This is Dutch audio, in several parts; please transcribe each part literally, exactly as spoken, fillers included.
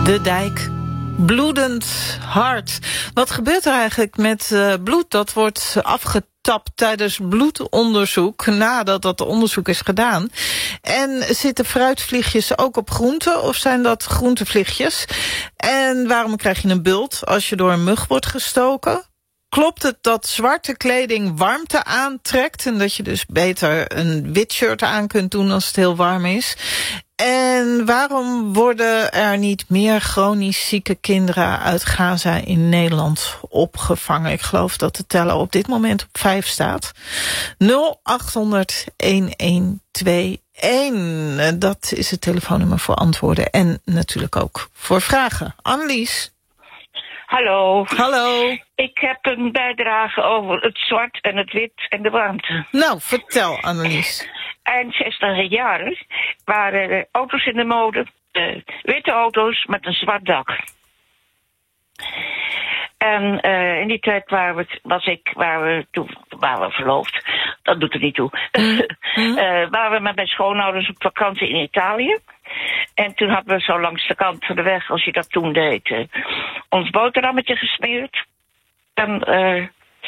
De Dijk. Bloedend hart. Wat gebeurt er eigenlijk met uh, bloed? Dat wordt afgetapt tijdens bloedonderzoek, nadat dat onderzoek is gedaan. En zitten fruitvliegjes ook op groenten, of zijn dat groentevliegjes? En waarom krijg je een bult als je door een mug wordt gestoken? Klopt het dat zwarte kleding warmte aantrekt en dat je dus beter een wit shirt aan kunt doen als het heel warm is? En waarom worden er niet meer chronisch zieke kinderen uit Gaza in Nederland opgevangen? Ik geloof dat de teller op dit moment op vijf staat. nul acht honderd een twee een. Dat is het telefoonnummer voor antwoorden en natuurlijk ook voor vragen. Annelies. Hallo. Hallo. Ik heb een bijdrage over het zwart en het wit en de warmte. Nou, vertel Annelies. Eind zestiger jaren waren er auto's in de mode, uh, witte auto's met een zwart dak. En uh, in die tijd waren we, was ik, waren we, toen waren we verloofd, dat doet er niet toe. Mm. Mm. uh, waren we met mijn schoonouders op vakantie in Italië. En toen hadden we zo langs de kant van de weg, als je dat toen deed, uh, ons boterhammetje gesmeerd. En uh,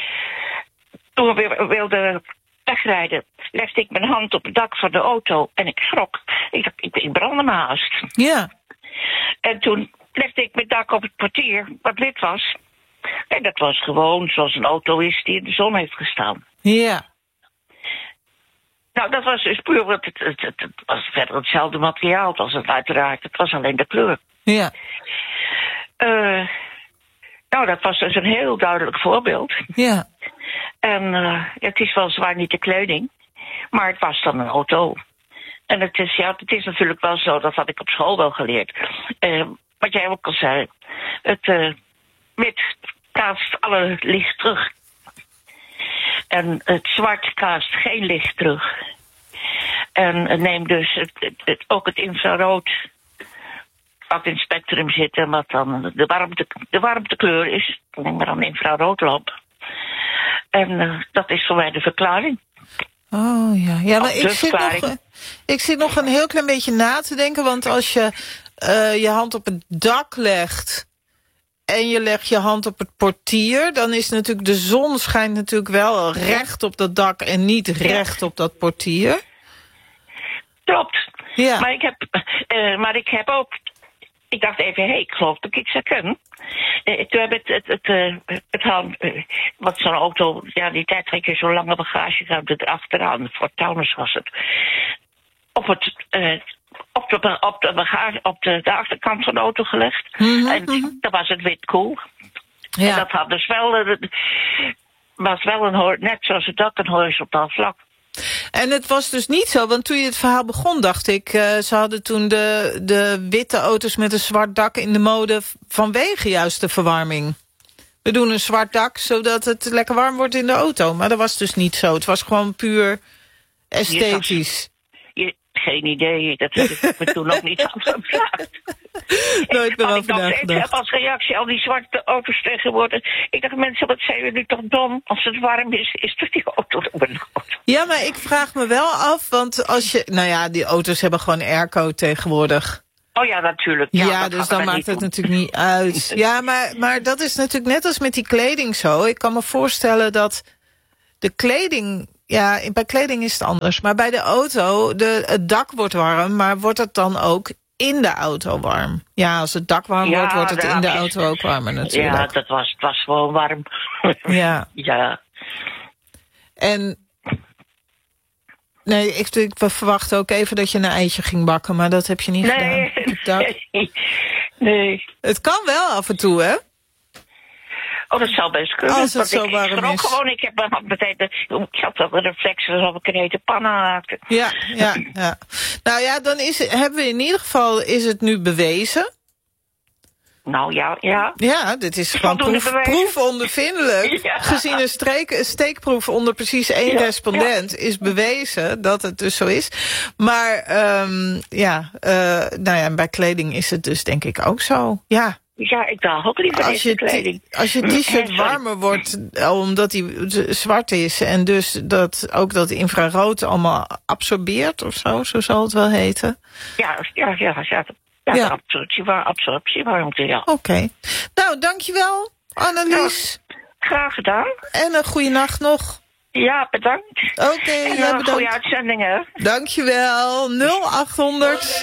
toen we wilden wegrijden, legde ik mijn hand op het dak van de auto en ik schrok. Ik dacht, ik, ik brandde me haast. Ja. En toen legde ik mijn dak op het portier, wat wit was. En dat was gewoon zoals een auto is die in de zon heeft gestaan. Ja. Nou, dat was dus puur, het, het, het, het was verder hetzelfde materiaal als het uiteraard. Het was alleen de kleur. Ja. Uh, nou, dat was dus een heel duidelijk voorbeeld. Ja. En uh, het is wel zwaar niet de kleding, maar het was dan een auto. En het is, ja, het is natuurlijk wel zo, dat had ik op school wel geleerd. Uh, wat jij ook al zei, het uh, wit kaast alle licht terug. En het zwart kaast geen licht terug. En uh, neem dus het, het, het, ook het infrarood, wat in het spectrum zit en wat dan de, warmte, de warmtekleur is. Neem maar dan een infraroodlamp. En uh, dat is voor mij de verklaring. Oh ja, ja maar ik zit, nog, ik zit nog een heel klein beetje na te denken. Want als je uh, je hand op het dak legt en je legt je hand op het portier, dan is natuurlijk de zon schijnt natuurlijk wel recht op dat dak en niet recht op dat portier. Klopt. Ja. Maar ik heb, uh, maar ik heb ook, ik dacht even, hé, hey, ik geloof dat ik ze ken. Uh, toen heb ik het, het, het, uh, het hand, uh, wat zo'n auto, ja, die tijd had je zo'n lange bagageruimte erachteraan, voor Taunus was het. Op het, uh, op de, op de bagage, op de, de achterkant van de auto gelegd. Mm-hmm, en mm-hmm. Dat was het wit koel. Ja. En dat had dus wel, uh, was wel een, net zoals het dak, een horizontaal vlak. En het was dus niet zo, want toen je het verhaal begon, dacht ik, uh, ze hadden toen de, de witte auto's met een zwart dak in de mode vanwege juist de verwarming. We doen een zwart dak, zodat het lekker warm wordt in de auto. Maar dat was dus niet zo. Het was gewoon puur esthetisch. Je, je, geen idee, dat heb ik me toen nog niet aan gevraagd. Nooit meer over nagedacht. Ik heb als reactie al die zwarte auto's tegenwoordig. Ik dacht, mensen, wat zijn jullie toch dom? Als het warm is, is toch die auto benauwd? Ja, maar ik vraag me wel af, want als je, nou ja, die auto's hebben gewoon airco tegenwoordig. Oh ja, natuurlijk. Ja, ja dus dan maakt het doen. natuurlijk niet uit. Ja, maar, maar dat is natuurlijk net als met die kleding zo. Ik kan me voorstellen dat de kleding, ja, bij kleding is het anders. Maar bij de auto, de, het dak wordt warm, maar wordt het dan ook in de auto warm? Ja, als het dak warm ja, wordt, wordt het in de auto ook warmer natuurlijk. Ja, dat was, het was gewoon warm. Ja. Ja. En nee, ik, ik verwacht ook even dat je een eitje ging bakken, maar dat heb je niet nee, gedaan. Nee, nee. Het kan wel af en toe, hè? Oh, dat zou best kunnen. Als het zo ik, warm ik is. Gewoon, ik heb had meteen, ik had wel een reflex alsof ik een hete pan aanraakte. Ja, ja, ja. Nou ja, dan is, hebben we in ieder geval, is het nu bewezen. Nou ja, ja. Ja, dit is gewoon proef, proefondervindelijk. Ja. Gezien een, streek, een steekproef onder precies één ja, respondent ja. is bewezen dat het dus zo is. Maar um, ja, uh, nou ja, bij kleding is het dus denk ik ook zo. Ja. Ja, ik dacht ook liever als je kleding. Als je t-shirt warmer wordt, omdat die zwart is en dus dat ook dat infrarood allemaal absorbeert of zo, zo zal het wel heten. Ja, ja, ja. ja. Ja, Ja. de absorptiewarmte, absorptiewarmte, ja. Oké. Okay. Nou, dankjewel, Annelies. Ja, graag gedaan. En een goede nacht nog. Ja, bedankt. Oké, okay, en ja, een bedankt. goede uitzending, hè. Dankjewel. nul acht honderd